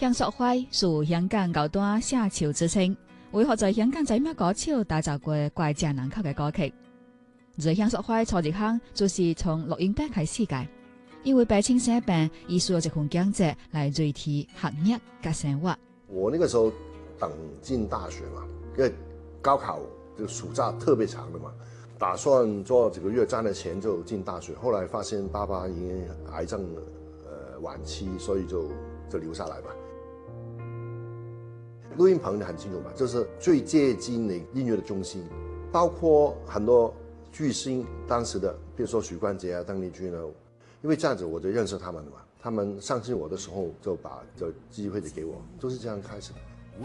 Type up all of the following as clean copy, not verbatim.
香塑會屬香港高端寫手之稱，為何在香港仔咩歌手打造過膾炙人口嘅歌曲？在香塑會初一項就是從錄音帶開始嘅，因為白青社病以需要一份講者來追題學業及生活。 我那個時候等進大學嘛，因為高考這個暑假特別長的嘛，打算做幾個月賺了錢就進大學，後來發現爸爸已經癌症晚期，所以就留下來吧。錄音棚你很清楚嘛，就是最接近的音樂的中心，包括很多巨星當時的，比如說許冠傑啊、鄧麗君啊，因為這樣子我就認識他們了嘛。他們相信我的時候就把這機會就給我，都是這樣開始的。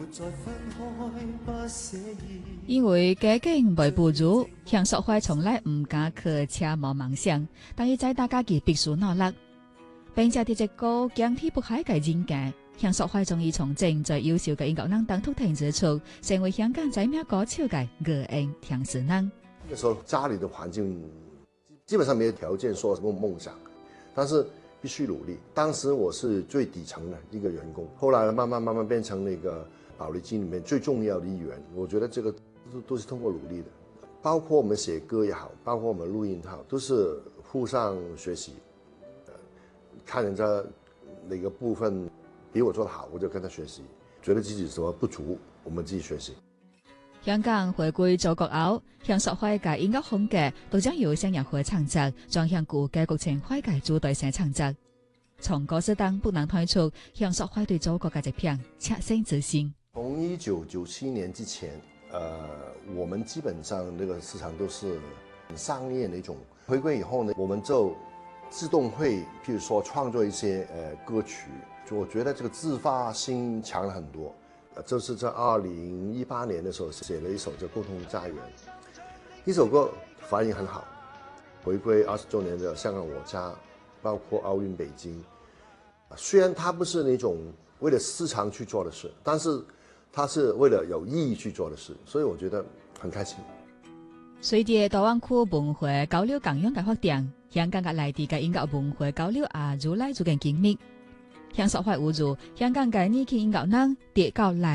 因為家境未富足，香塑會從來唔敢去奢望夢想，但係在大家嘅必須努力，並且啲只高驚天不開嘅境界。香塑會終於從正最優秀嘅音樂人當突挺之處，成為香港知名歌手嘅個人聽師人。 那時候家裏的環境基本上沒有條件說什麼夢想，但是必須努力。當時我是最底層的一個員工，後來慢慢變成那個寶麗金裏面最重要的一員。我覺得這個都是通過努力的，包括我們寫歌也好，包括我們錄音也好，都是互相學習。看人家哪個部分比我做得好，我就跟他學習，覺得自己什麼不足，我們自己學習。 香港回歸祖國後，香塑會嘅音樂風格都將由向日葵創作轉向古嘅國情會嘅組隊性創作。從歌詞當不難睇出，香塑會對祖國嘅一片切身之心。 從1997年之前，我們基本上那個市場都是很商業的一種。回歸以後呢，我們就自動會，譬如說創作一些歌曲，就我覺得這個自發性強了很多。就是在2018年的時候寫了一首叫《共同家園》，呢首歌反應很好。回歸20週年的香港我家，包括奧運北京，雖然它不是那種為了市場去做的事，但是它是為了有意義去做的事，所以我覺得很開心。 隨着大灣區文化交流共享嘅發展，香港嘅內地嘅音樂文化交流也越來越緊密。香塑會有助香港嘅年輕音樂人跌到來